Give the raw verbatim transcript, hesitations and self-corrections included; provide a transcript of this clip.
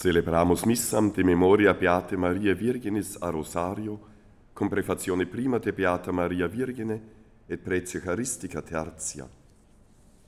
Celebramus missam de memoria Beate Maria Virginis a Rosario, con prefazione prima de Beata Maria Virgine et prece Charistica tertia.